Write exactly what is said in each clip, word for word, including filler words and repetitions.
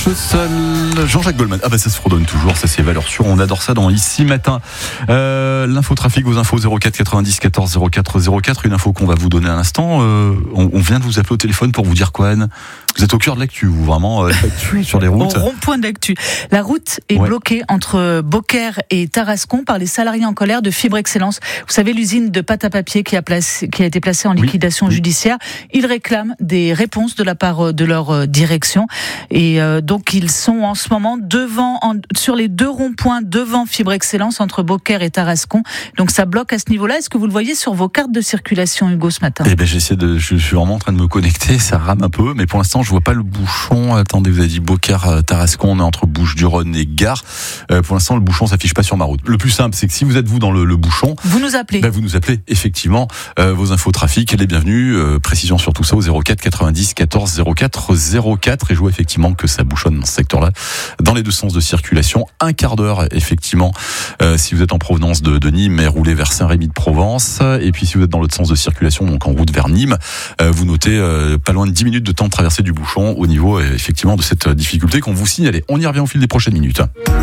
ce seul Jean-Jacques Goldman. Ah bah ça se fredonne toujours, ça c'est valeur sûre. On adore ça dans Ici Matin. Euh, l'infotrafic, vos infos zéro quatre quatre-vingt-dix quatorze zéro quatre zéro quatre. Une info qu'on va vous donner à l'instant. Euh, on, on vient de vous appeler au téléphone pour vous dire quoi, Anne? Vous êtes au cœur de l'actu, vous vraiment euh, l'actu sur les routes. Au rond-point d'actu. La route est ouais. bloquée entre Beaucaire et Tarascon par les salariés en colère de Fibre Excellence. Vous savez, l'usine de pâte à papier qui a, placé, qui a été placée en liquidation oui. judiciaire. Ils réclament des réponses de la part de leur direction. Et euh, donc, ils sont en ce moment devant, en, sur les deux ronds-points devant Fibre Excellence entre Beaucaire et Tarascon. Donc, ça bloque à ce niveau-là. Est-ce que vous le voyez sur vos cartes de circulation, Hugo, ce matin? Eh ben, j'essaie de, je suis vraiment en train de me connecter. Ça rame un peu, mais pour l'instant, je vois pas le bouchon. Attendez, vous avez dit Beaucaire, Tarascon, on est entre Bouches-du-Rhône et Gare. Euh, pour l'instant, le bouchon s'affiche pas sur ma route. Le plus simple, c'est que si vous êtes vous dans le, le bouchon, vous nous appelez. Ben, vous nous appelez effectivement. Euh, vos infos trafic, les bienvenus. Euh, précision sur tout ça au zéro quatre quatre-vingt-dix quatorze zéro quatre zéro quatre. Et je vois effectivement que ça bouchonne dans ce secteur-là, dans les deux sens de circulation. Un quart d'heure effectivement. Euh, si vous êtes en provenance de, de Nîmes et roulez vers Saint-Rémy-de-Provence. Et puis si vous êtes dans l'autre sens de circulation, donc en route vers Nîmes, euh, vous notez euh, pas loin de dix minutes de temps de traversée du bouchon au niveau euh, effectivement de cette difficulté qu'on vous signalait. On y revient au fil des prochaines minutes.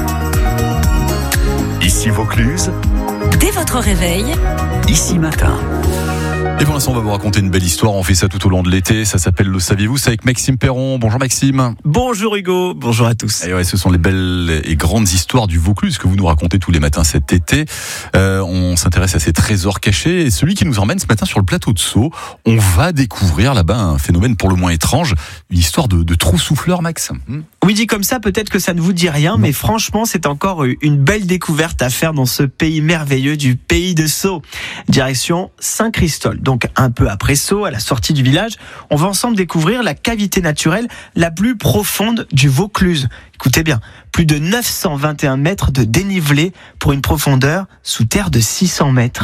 Ici Vaucluse. Dès votre réveil, Ici Matin. Et pour l'instant, on va vous raconter une belle histoire. On fait ça tout au long de l'été. Ça s'appelle Le Saviez-vous? C'est avec Maxime Perron. Bonjour Maxime. Bonjour Hugo. Bonjour à tous. Et ouais, ce sont les belles et grandes histoires du Vaucluse que vous nous racontez tous les matins cet été. Euh, on s'intéresse à ces trésors cachés. Et celui qui nous emmène ce matin sur le plateau de Sceaux, on va découvrir là-bas un phénomène pour le moins étrange. Une histoire de, de trou souffleur, Max. Hmm oui, dit comme ça, peut-être que ça ne vous dit rien, non. Mais franchement, c'est encore une belle découverte à faire dans ce pays merveilleux du pays de Sceaux. Direction Saint-Christol. Donc un peu après Sceaux, à la sortie du village, on va ensemble découvrir la cavité naturelle la plus profonde du Vaucluse. Écoutez bien, plus de neuf cent vingt et un mètres de dénivelé pour une profondeur sous terre de six cents mètres.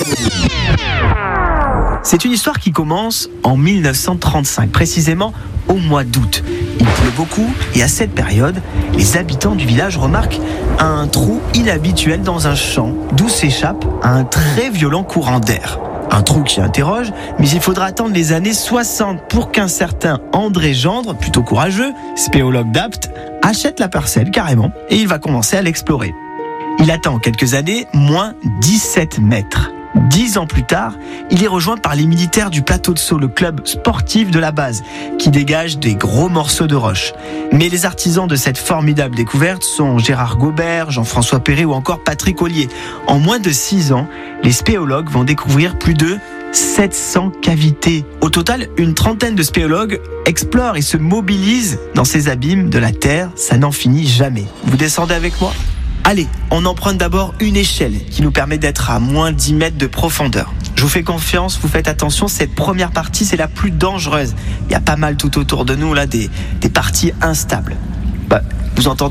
C'est une histoire qui commence en mille neuf cent trente-cinq, précisément au mois d'août. Il pleut beaucoup et à cette période, les habitants du village remarquent un trou inhabituel dans un champ d'où s'échappe un très violent courant d'air. Un trou qui interroge, mais il faudra attendre les années soixante pour qu'un certain André Gendre, plutôt courageux, spéologue d'Apt, achète la parcelle carrément et il va commencer à l'explorer. Il attend quelques années, moins dix-sept mètres. Dix ans plus tard, il est rejoint par les militaires du plateau de Sceaux, le club sportif de la base, qui dégage des gros morceaux de roche. Mais les artisans de cette formidable découverte sont Gérard Gaubert, Jean-François Perret ou encore Patrick Ollier. En moins de six ans, les spéologues vont découvrir plus de sept cents cavités. Au total, une trentaine de spéologues explorent et se mobilisent dans ces abîmes de la Terre. Ça n'en finit jamais. Vous descendez avec moi ? Allez, on emprunte d'abord une échelle qui nous permet d'être à moins dix mètres de profondeur. Je vous fais confiance, vous faites attention, cette première partie, c'est la plus dangereuse. Il y a pas mal tout autour de nous, là, des, des parties instables. Bah, vous entendez ?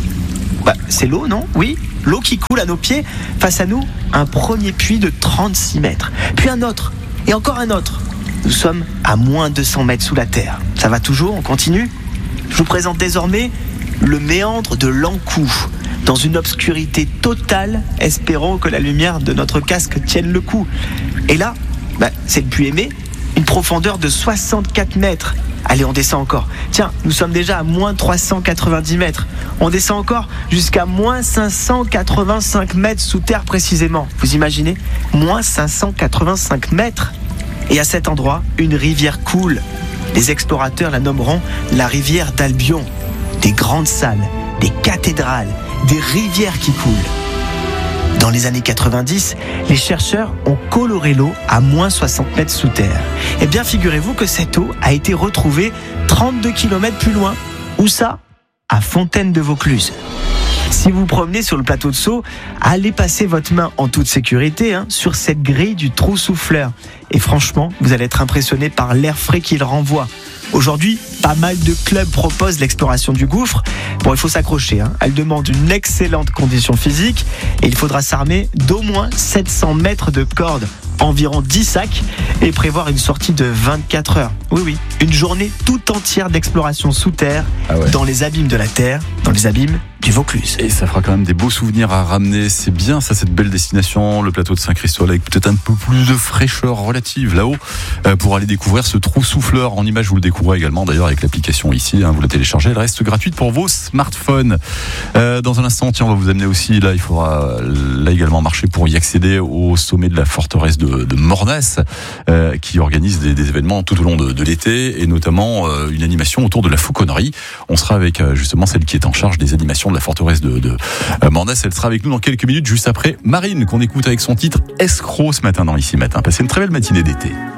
Bah, c'est l'eau, non ? Oui, l'eau qui coule à nos pieds. Face à nous, un premier puits de trente-six mètres. Puis un autre, et encore un autre. Nous sommes à moins deux cents mètres sous la terre. Ça va toujours ? On continue ? Je vous présente désormais le méandre de l'Ancou. Dans une obscurité totale, espérons que la lumière de notre casque tienne le coup. Et là, bah, c'est le puits Aimé, une profondeur de soixante-quatre mètres. Allez, on descend encore. Tiens, nous sommes déjà à moins trois cent quatre-vingt-dix mètres. On descend encore jusqu'à moins cinq cent quatre-vingt-cinq mètres sous terre précisément. Vous imaginez ? Moins cinq cent quatre-vingt-cinq mètres. Et à cet endroit, une rivière coule. Les explorateurs la nommeront la rivière d'Albion. Des grandes salles, des cathédrales, des rivières qui coulent. Dans les années quatre-vingt-dix, les chercheurs ont coloré l'eau à moins soixante mètres sous terre. Eh bien, figurez-vous que cette eau a été retrouvée trente-deux kilomètres plus loin. Où ça ? À Fontaine-de-Vaucluse. Si vous vous promenez sur le plateau de Sceaux, allez passer votre main en toute sécurité hein, sur cette grille du trou souffleur. Et franchement, vous allez être impressionné par l'air frais qu'il renvoie. Aujourd'hui, pas mal de clubs proposent l'exploration du gouffre. Bon, il faut s'accrocher, hein. Elle demande une excellente condition physique et il faudra s'armer d'au moins sept cents mètres de corde. environ dix sacs et prévoir une sortie de vingt-quatre heures. Oui, oui, une journée tout entière d'exploration sous terre, Ah ouais. dans les abîmes de la Terre, dans les abîmes du Vaucluse. Et ça fera quand même des beaux souvenirs à ramener. C'est bien ça, cette belle destination, le plateau de Saint-Christol, avec peut-être un peu plus de fraîcheur relative là-haut, euh, pour aller découvrir ce trou souffleur. En image, vous le découvrez également d'ailleurs avec l'application ici, hein, vous la téléchargez, elle reste gratuite pour vos smartphones. Euh, dans un instant, tiens, on va vous amener aussi, là il faudra là également marcher pour y accéder au sommet de la forteresse de, de Mornas, euh, qui organise des, des événements tout au long de, de l'été, et notamment euh, une animation autour de la fauconnerie. On sera avec euh, justement celle qui est en charge des animations de la forteresse de, de euh, Mornas. Elle sera avec nous dans quelques minutes, juste après Marine, qu'on écoute avec son titre Escroc ce matin dans Ici Matin. Passez une très belle matinée d'été.